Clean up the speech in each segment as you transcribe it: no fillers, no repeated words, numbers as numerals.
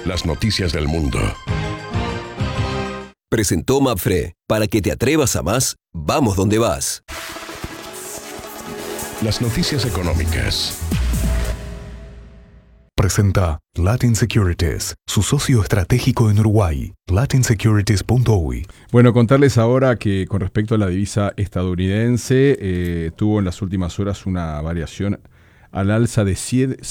las noticias del mundo. Presentó Mapfre. Para que te atrevas a más, vamos donde vas. Las noticias económicas. Presenta Latin Securities, su socio estratégico en Uruguay, latinsecurities.uy. Bueno, contarles ahora que con respecto a la divisa estadounidense, tuvo en las últimas horas una variación al alza de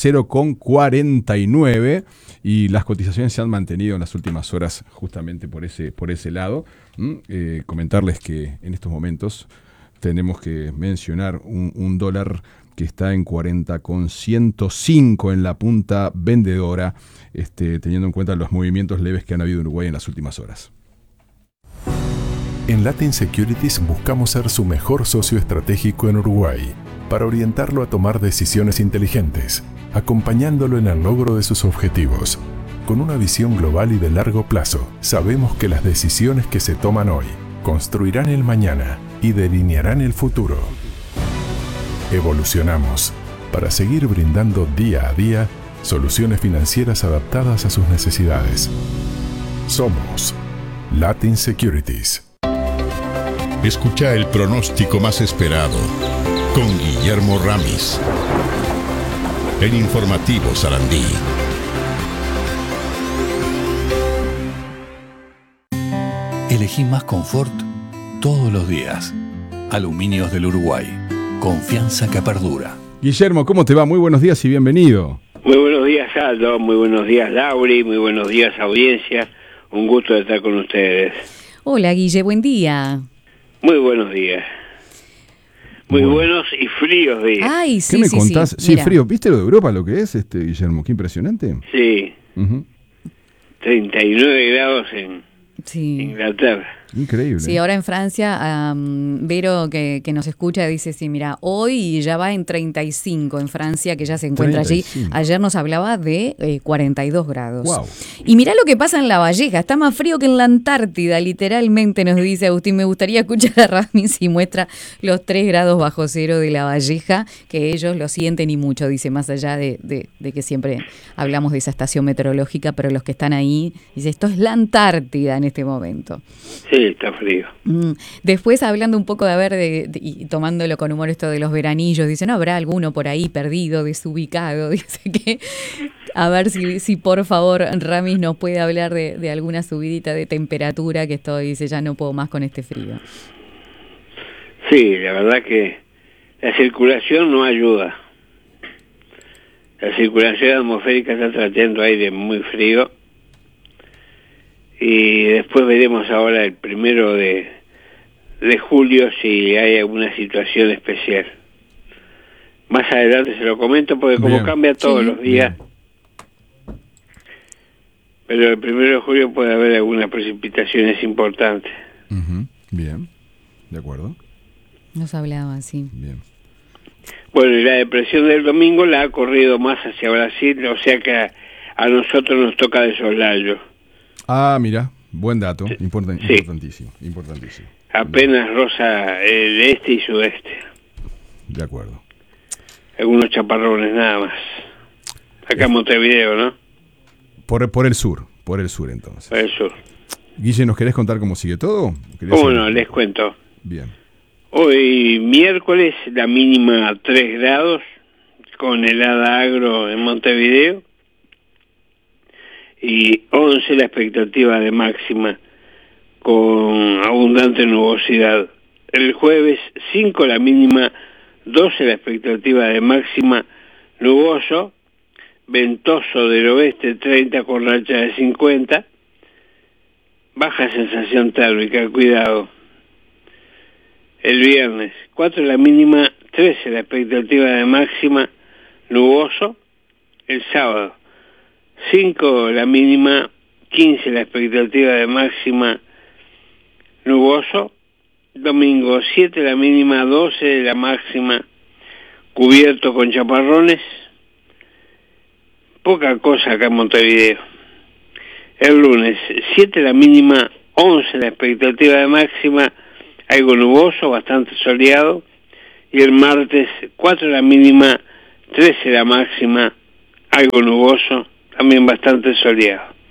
0,49 y las cotizaciones se han mantenido en las últimas horas justamente por ese lado. Comentarles que en estos momentos tenemos que mencionar un dólar que está en 40,105 en la punta vendedora, teniendo en cuenta los movimientos leves que han habido en Uruguay en las últimas horas. En Latin Securities buscamos ser su mejor socio estratégico en Uruguay, para orientarlo a tomar decisiones inteligentes, acompañándolo en el logro de sus objetivos. Con una visión global y de largo plazo, sabemos que las decisiones que se toman hoy construirán el mañana y delinearán el futuro. Evolucionamos para seguir brindando día a día soluciones financieras adaptadas a sus necesidades. Somos Latin Securities. Escucha el pronóstico más esperado con Guillermo Ramis. El informativo Sarandí. Elegí más confort todos los días. Aluminios del Uruguay. Confianza que perdura. Guillermo, ¿cómo te va? Muy buenos días y bienvenido. Muy buenos días, Aldo. Muy buenos días, Lauri. Muy buenos días, audiencia. Un gusto de estar con ustedes. Hola, Guille. Buen día. Muy buenos días. Muy buenos y fríos días. Ay, sí, ¿Qué me sí, contás? Sí, Sí, frío. ¿Viste lo de Europa lo que es, Guillermo? Qué impresionante. Sí. 39 grados en Inglaterra. Increíble. Sí, ahora en Francia, Vero, que nos escucha, dice, sí, mira, hoy ya va en 35 en Francia, que ya se encuentra 35. Allí. Ayer nos hablaba de 42 grados. Wow. Y mirá lo que pasa en La Valleja, está más frío que en la Antártida, literalmente, nos dice Agustín. Me gustaría escuchar a Ramis si muestra los 3 grados bajo cero de La Valleja, que ellos lo sienten y mucho, dice, más allá de que siempre hablamos de esa estación meteorológica, pero los que están ahí, dice, esto es la Antártida en este momento. Sí, está frío. Después, hablando un poco y tomándolo con humor esto de los veranillos, dice, ¿no habrá alguno por ahí perdido, desubicado? Dice que, a ver si por favor Ramis nos puede hablar de alguna subidita de temperatura, que dice, ya no puedo más con este frío. Sí, la verdad que la circulación no ayuda. La circulación atmosférica está trayendo aire muy frío. Y después veremos ahora el 1 de julio si hay alguna situación especial. Más adelante se lo comento porque como cambia todos los días. Bien. Pero el 1 de julio puede haber algunas precipitaciones importantes. Bien, de acuerdo. Nos hablaba así. Bien. Bueno, y la depresión del domingo la ha corrido más hacia Brasil, o sea que a nosotros nos toca de soslayo. Ah, mira, buen dato, Sí. Importantísimo. Apenas roza el este y sudeste. De acuerdo. Algunos chaparrones nada más. Acá en Montevideo, ¿no? Por el sur entonces. Por el sur. Guille, ¿nos querés contar cómo sigue todo? ¿Cómo no? Les cuento. Bien. Hoy miércoles la mínima 3 grados con helada agro en Montevideo. Y 11 la expectativa de máxima con abundante nubosidad. El jueves 5 la mínima, 12 la expectativa de máxima, nuboso, ventoso del oeste 30 con racha de 50, baja sensación térmica, cuidado. El viernes 4 la mínima, 13 la expectativa de máxima, nuboso. El sábado 5 la mínima, 15 la expectativa de máxima, nuboso. Domingo 7 la mínima, 12 la máxima, cubierto con chaparrones. Poca cosa acá en Montevideo. El lunes 7 la mínima, 11 la expectativa de máxima, algo nuboso, bastante soleado. Y el martes 4 la mínima, 13 la máxima, algo nuboso, también bastante soleado.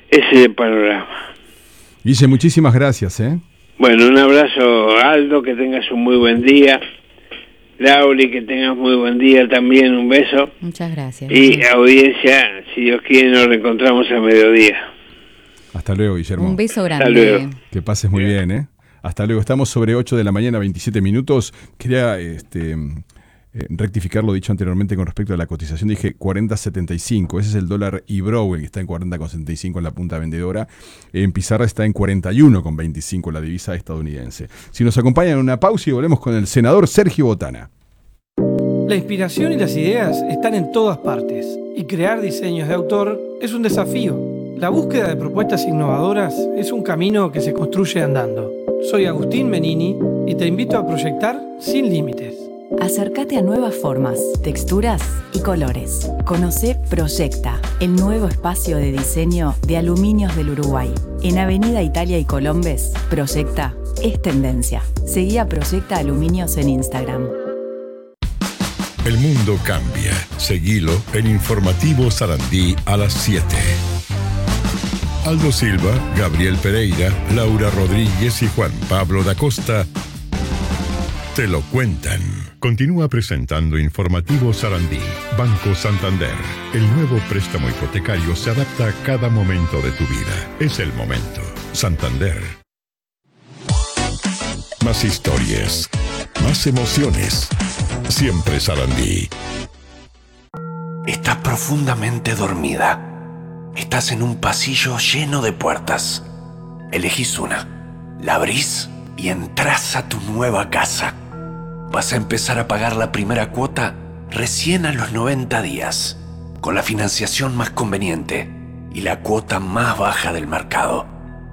Ese es el panorama. Guille, muchísimas gracias. Bueno, un abrazo, Aldo, que tengas un muy buen día. Lauri, que tengas muy buen día también, un beso. Muchas gracias. Y audiencia, si Dios quiere, nos reencontramos a mediodía. Hasta luego, Guillermo. Un beso grande. Hasta luego. Que pases muy bien. Hasta luego. Estamos sobre 8 de la mañana, 27 minutos. Quería rectificar lo dicho anteriormente con respecto a la cotización. Dije 40.75. Ese es el dólar Ibrowen, que está en 40.75 en la punta vendedora. En pizarra está en 41.25 la divisa estadounidense. Si nos acompañan en una pausa y volvemos con el senador Sergio Botana. La inspiración y las ideas están en todas partes. Y crear diseños de autor es un desafío. La búsqueda de propuestas innovadoras es un camino que se construye andando. Soy Agustín Menini y te invito a proyectar sin límites. Acércate a nuevas formas, texturas y colores. Conocé Proyecta, el nuevo espacio de diseño de Aluminios del Uruguay. En Avenida Italia y Colombes, Proyecta es tendencia. Seguí a Proyecta Aluminios en Instagram. El mundo cambia. Seguilo en Informativo Sarandí a las 7. Aldo Silva, Gabriel Pereira, Laura Rodríguez y Juan Pablo da Costa te lo cuentan. Continúa presentando Informativo Sarandí. Banco Santander. El nuevo préstamo hipotecario se adapta a cada momento de tu vida. Es el momento. Santander. Más historias. Más emociones. Siempre Sarandí. Estás profundamente dormida. Estás en un pasillo lleno de puertas. Elegís una, la abrís y entras a tu nueva casa. Vas a empezar a pagar la primera cuota recién a los 90 días, con la financiación más conveniente y la cuota más baja del mercado.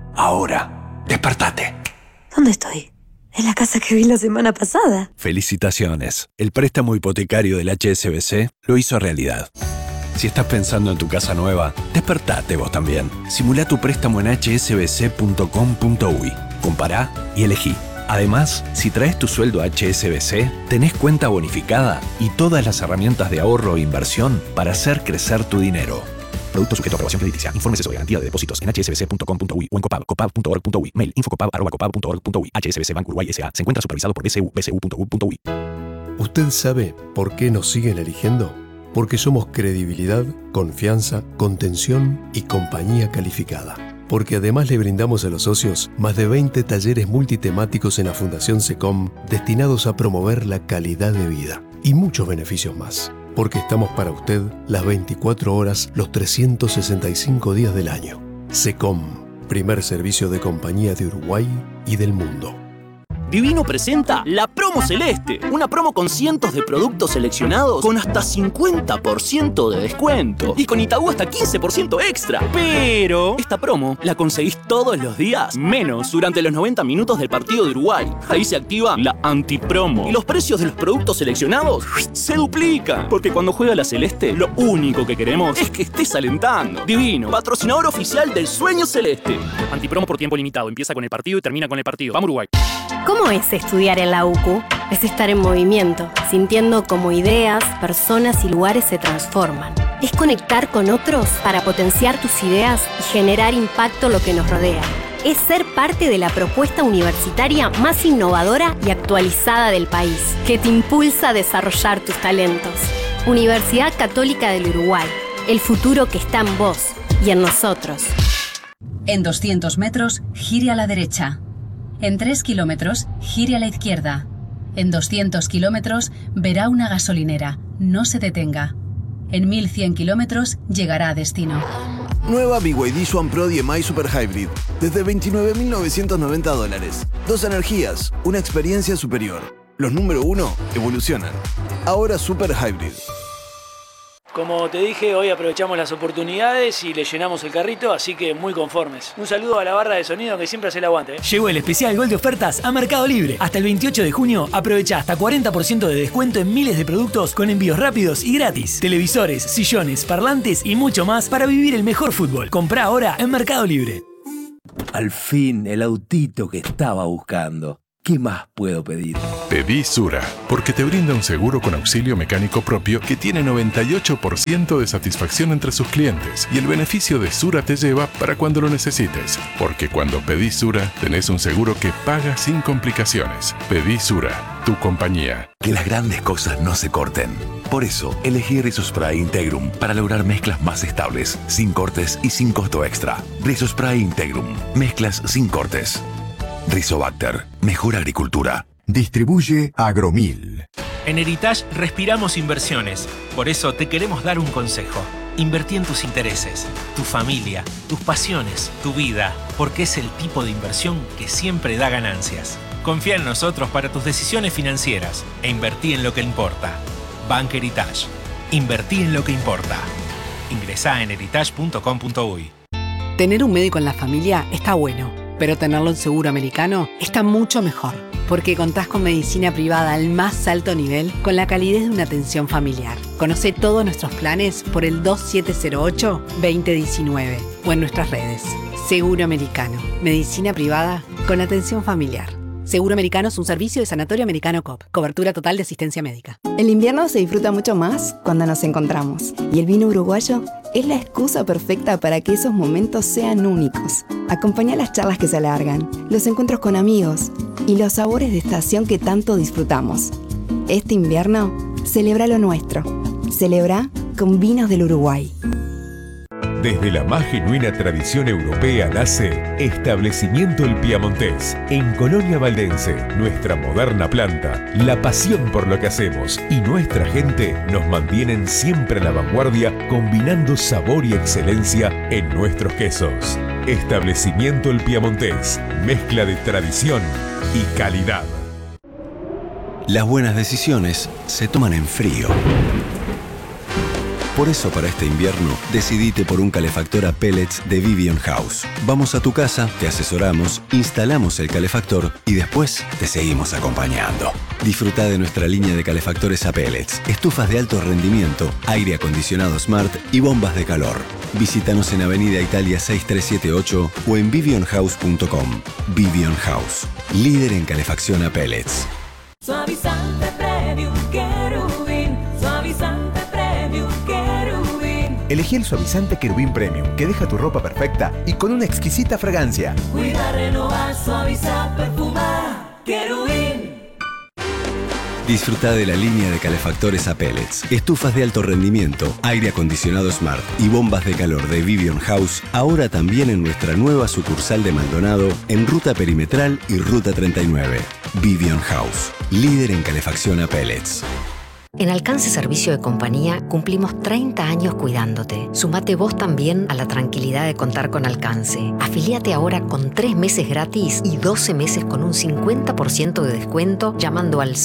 Ahora, despertate. ¿Dónde estoy? ¿En la casa que vi la semana pasada? Felicitaciones. El préstamo hipotecario del HSBC lo hizo realidad. Si estás pensando en tu casa nueva, despertate vos también. Simulá tu préstamo en hsbc.com.uy. Compará y elegí. Además, si traes tu sueldo a HSBC, tenés cuenta bonificada y todas las herramientas de ahorro e inversión para hacer crecer tu dinero. Producto sujeto a aprobación crediticia. Infórmese sobre garantía de depósitos en hsbc.com.uy o en Copab, copab.org.uy. Mail info@copab.org.uy. HSBC Banco Uruguay S.A. Se encuentra supervisado por BCU, bcu.uy. ¿Usted sabe por qué nos siguen eligiendo? Porque somos credibilidad, confianza, contención y compañía calificada. Porque además le brindamos a los socios más de 20 talleres multitemáticos en la Fundación SECOM destinados a promover la calidad de vida y muchos beneficios más. Porque estamos para usted las 24 horas, los 365 días del año. SECOM, primer servicio de compañía de Uruguay y del mundo. Divino presenta la Promo Celeste, una promo con cientos de productos seleccionados con hasta 50% de descuento y con Itaú hasta 15% extra. Pero esta promo la conseguís todos los días, menos durante los 90 minutos del partido de Uruguay. Ahí se activa la antipromo y los precios de los productos seleccionados se duplican, porque cuando juega la Celeste, lo único que queremos es que estés alentando. Divino, patrocinador oficial del Sueño Celeste. Antipromo por tiempo limitado, empieza con el partido y termina con el partido. Vamos Uruguay. ¿Cómo es estudiar en la UCU? Es estar en movimiento, sintiendo cómo ideas, personas y lugares se transforman. Es conectar con otros para potenciar tus ideas y generar impacto en lo que nos rodea. Es ser parte de la propuesta universitaria más innovadora y actualizada del país, que te impulsa a desarrollar tus talentos. Universidad Católica del Uruguay, el futuro que está en vos y en nosotros. En 200 metros, gire a la derecha. En 3 kilómetros, gire a la izquierda. En 200 kilómetros, verá una gasolinera. No se detenga. En 1100 kilómetros, llegará a destino. Nueva BYD Swan Pro DMI Super Hybrid. Desde $29.990. 2 energías, una experiencia superior. Los número 1 evolucionan. Ahora Super Hybrid. Como te dije, hoy aprovechamos las oportunidades y le llenamos el carrito, así que muy conformes. Un saludo a la barra de sonido que siempre hace el aguante. Llegó el especial Gol de ofertas a Mercado Libre. Hasta el 28 de junio aprovecha hasta 40% de descuento en miles de productos con envíos rápidos y gratis. Televisores, sillones, parlantes y mucho más para vivir el mejor fútbol. Comprá ahora en Mercado Libre. Al fin, el autito que estaba buscando. ¿Qué más puedo pedir? Pedí Sura, porque te brinda un seguro con auxilio mecánico propio que tiene 98% de satisfacción entre sus clientes. Y el beneficio de Sura te lleva para cuando lo necesites. Porque cuando pedís Sura, tenés un seguro que paga sin complicaciones. Pedí Sura, tu compañía. Que las grandes cosas no se corten. Por eso, elegí Rizospray Integrum para lograr mezclas más estables, sin cortes y sin costo extra. Rizospray Integrum, mezclas sin cortes. Rizobacter, mejor agricultura. Distribuye Agromil. En Heritage respiramos inversiones. Por eso te queremos dar un consejo. Invertí en tus intereses, tu familia, tus pasiones, tu vida, porque es el tipo de inversión que siempre da ganancias. Confía en nosotros para tus decisiones financieras e invertí en lo que importa. Bank Heritage. Invertí en lo que importa. Ingresá en heritage.com.uy. Tener un médico en la familia está bueno, pero tenerlo en seguro americano está mucho mejor, porque contás con medicina privada al más alto nivel con la calidez de una atención familiar. Conoce todos nuestros planes por el 2708-2019 o en nuestras redes. Seguro Americano, medicina privada con atención familiar. Seguro Americano es un servicio de Sanatorio Americano Coop. Cobertura total de asistencia médica. El invierno se disfruta mucho más cuando nos encontramos. Y el vino uruguayo es la excusa perfecta para que esos momentos sean únicos. Acompaña las charlas que se alargan, los encuentros con amigos y los sabores de estación que tanto disfrutamos. Este invierno, celebra lo nuestro. Celebra con vinos del Uruguay. Desde la más genuina tradición europea nace Establecimiento El Piamontés. En Colonia Valdense, nuestra moderna planta, la pasión por lo que hacemos y nuestra gente nos mantienen siempre a la vanguardia, combinando sabor y excelencia en nuestros quesos. Establecimiento El Piamontés, mezcla de tradición y calidad. Las buenas decisiones se toman en frío. Por eso para este invierno, decidite por un calefactor a pellets de Vivian House. Vamos a tu casa, te asesoramos, instalamos el calefactor y después te seguimos acompañando. Disfruta de nuestra línea de calefactores a pellets, estufas de alto rendimiento, aire acondicionado Smart y bombas de calor. Visítanos en Avenida Italia 6378 o en vivionhouse.com. Vivian House, líder en calefacción a pellets. Suavizante Premium Querubín, suavizante Premium Querubín. Elegí el suavizante Querubín Premium, que deja tu ropa perfecta y con una exquisita fragancia. Cuida, renovar, suavizar, perfumar. Querubín. Disfruta de la línea de calefactores a pellets, estufas de alto rendimiento, aire acondicionado Smart y bombas de calor de Vivian House, ahora también en nuestra nueva sucursal de Maldonado, en Ruta Perimetral y Ruta 39. Vivian House, líder en calefacción a pellets. En Alcance Servicio de Compañía cumplimos 30 años cuidándote. Sumate vos también a la tranquilidad de contar con Alcance. Afilíate ahora con 3 meses gratis y 12 meses con un 50% de descuento llamando al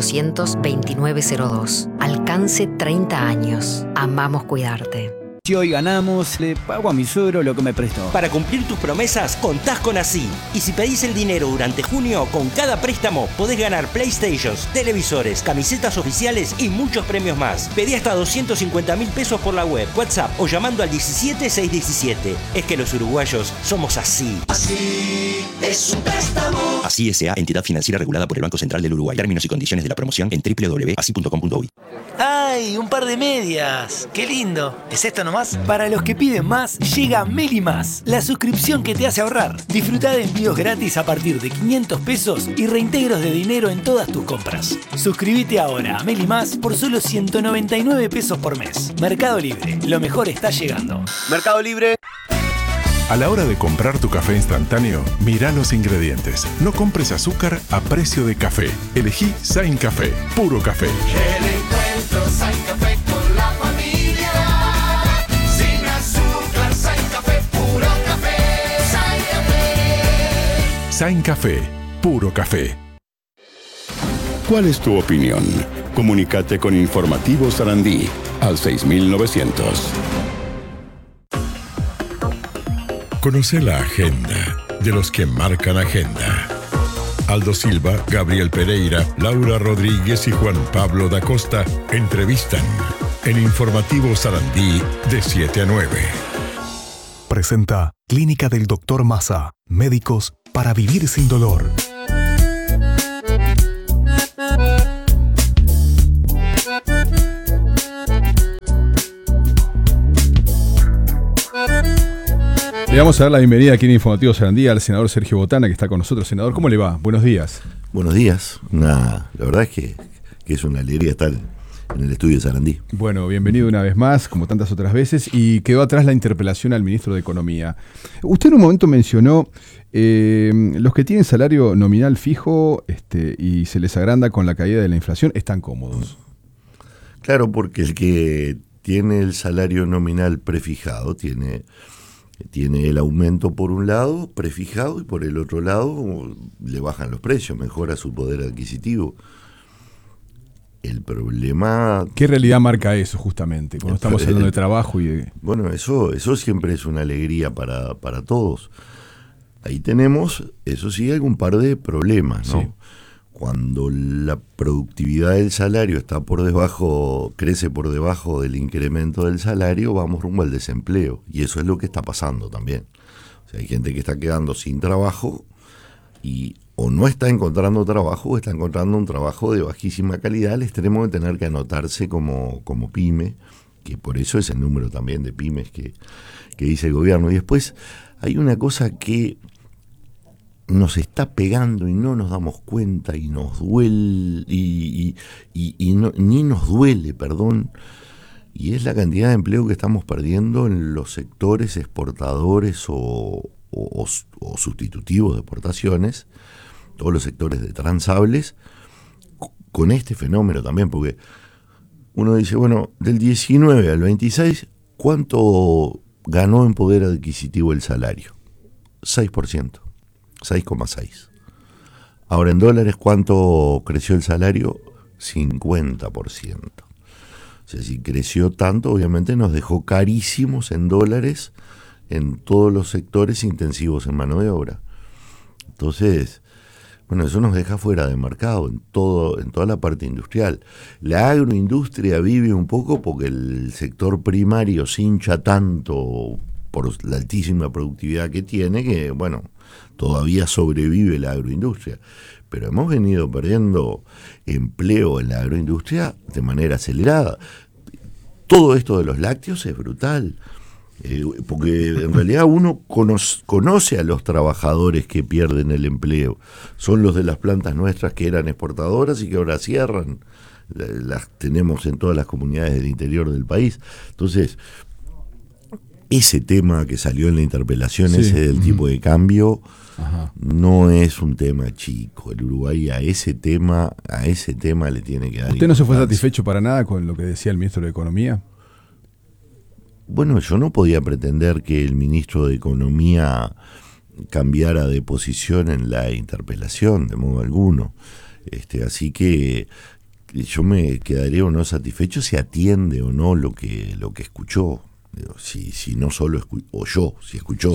0800-2902. Alcance 30 años. Amamos cuidarte. Si hoy ganamos, le pago a mi suegro lo que me prestó. Para cumplir tus promesas, contás con Así. Y si pedís el dinero durante junio, con cada préstamo podés ganar PlayStations, televisores, camisetas oficiales y muchos premios más. Pedí hasta 250.000 pesos por la web, WhatsApp o llamando al 17617. Es que los uruguayos somos así. Así es un préstamo. Así S.A., entidad financiera regulada por el Banco Central del Uruguay. Términos y condiciones de la promoción en www.así.com.uy. ¡Ay! Un par de medias. ¡Qué lindo! ¿Es esto nomás? Para los que piden más, llega Meli Más, la suscripción que te hace ahorrar. Disfruta de envíos gratis a partir de 500 pesos y reintegros de dinero en todas tus compras. Suscríbete ahora a Meli Más por solo 199 pesos por mes. Mercado Libre. Lo mejor está llegando. Mercado Libre. A la hora de comprar tu café instantáneo, mira los ingredientes. No compres azúcar a precio de café. Elegí Sain Café, puro café. El encuentro Sain Café con la familia. Sin azúcar, Sain Café, puro café. Sain Café. Sain Café, puro café. ¿Cuál es tu opinión? Comunícate con Informativo Sarandí al 6900. Conoce la agenda de los que marcan agenda. Aldo Silva, Gabriel Pereira, Laura Rodríguez y Juan Pablo da Costa entrevistan en Informativo Sarandí de 7 a 9. Presenta Clínica del Dr. Massa. Médicos para vivir sin dolor. Le vamos a dar la bienvenida aquí en Informativo Sarandí al senador Sergio Botana, que está con nosotros. Senador, ¿cómo le va? Buenos días. Buenos días. La verdad es que es una alegría estar en el estudio de Sarandí. Bueno, bienvenido una vez más, como tantas otras veces, y quedó atrás la interpelación al ministro de Economía. Usted en un momento mencionó los que tienen salario nominal fijo y se les agranda con la caída de la inflación, están cómodos. Claro, porque el que tiene el salario nominal prefijado tiene el aumento por un lado, prefijado, y por el otro lado le bajan los precios, mejora su poder adquisitivo. El problema... ¿Qué realidad marca eso justamente, cuando estamos hablando de trabajo y de...? Bueno, eso siempre es una alegría para todos. Ahí tenemos, eso sí, algún par de problemas, ¿no? Sí. Cuando la productividad del salario está crece por debajo del incremento del salario, vamos rumbo al desempleo. Y eso es lo que está pasando también. O sea, hay gente que está quedando sin trabajo y o no está encontrando trabajo o está encontrando un trabajo de bajísima calidad al extremo de tener que anotarse como pyme, que por eso es el número también de pymes que dice el gobierno. Y después hay una cosa que nos está pegando y no nos damos cuenta y nos duele ni nos duele, y es la cantidad de empleo que estamos perdiendo en los sectores exportadores o sustitutivos de exportaciones, todos los sectores de transables, con este fenómeno también, porque uno dice, bueno, del 19 al 26, ¿cuánto ganó en poder adquisitivo el salario? 6%. 6,6. Ahora en dólares, ¿cuánto creció el salario? 50%. O sea, si creció tanto, obviamente nos dejó carísimos en dólares en todos los sectores intensivos en mano de obra. Entonces, bueno, eso nos deja fuera de mercado en toda la parte industrial. La agroindustria vive un poco porque el sector primario se hincha tanto por la altísima productividad que tiene que, bueno, todavía sobrevive la agroindustria, pero hemos venido perdiendo empleo en la agroindustria de manera acelerada. Todo esto de los lácteos es brutal, porque en realidad uno conoce a los trabajadores que pierden el empleo. Son los de las plantas nuestras que eran exportadoras y que ahora cierran. Las tenemos en todas las comunidades del interior del país. Entonces, ese tema que salió en la interpelación, sí, ese del tipo de cambio, no es un tema chico. El Uruguay a ese tema le tiene que dar. ¿Usted no se fue satisfecho para nada con lo que decía el ministro de Economía? Bueno, yo no podía pretender que el ministro de Economía cambiara de posición en la interpelación, de modo alguno. Así que yo me quedaría o no satisfecho si atiende o no lo que escuchó. Si no solo si escuchó,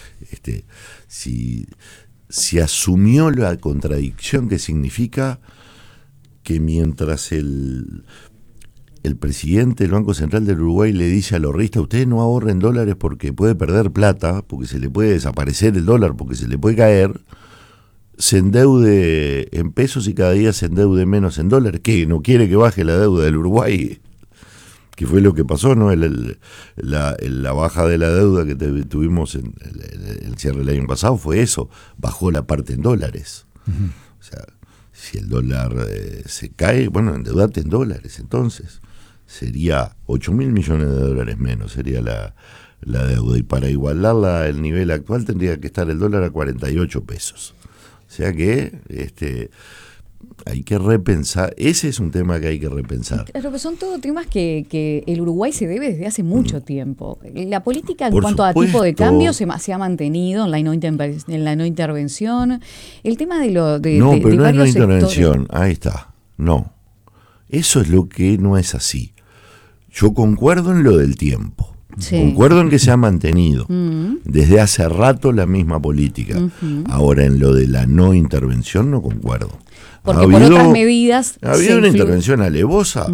sí. Si asumió la contradicción que significa que mientras el presidente del Banco Central del Uruguay le dice al ahorrista, ustedes no ahorren dólares porque puede perder plata, porque se le puede desaparecer el dólar, porque se le puede caer, se endeude en pesos y cada día se endeude menos en dólares, que no quiere que baje la deuda del Uruguay, que fue lo que pasó, ¿no? La baja de la deuda que tuvimos en el cierre del año pasado fue eso, bajó la parte en dólares. Uh-huh. O sea, si el dólar se cae, bueno, endeudate en dólares, entonces sería 8.000 millones de dólares menos, sería la deuda, y para igualarla al nivel actual tendría que estar el dólar a 48 pesos. O sea que hay que repensar, ese es un tema que hay que repensar. Claro, pero son todos temas que el Uruguay se debe desde hace mucho tiempo. La política en cuanto a tipo de cambio se ha mantenido en la no intervención. El tema de pero no es no intervención, sectores. Ahí está. No, eso es lo que no es así. Yo concuerdo en lo del tiempo. Sí. Concuerdo en que se ha mantenido desde hace rato la misma política. Uh-huh. Ahora, en lo de la no intervención no concuerdo. Porque por otras medidas ha habido una intervención alevosa.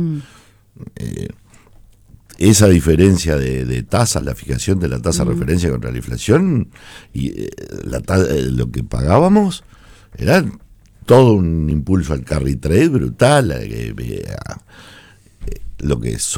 Esa diferencia de tasas, la fijación de la tasa de referencia contra la inflación, y lo que pagábamos era todo un impulso al carry trade brutal. Lo que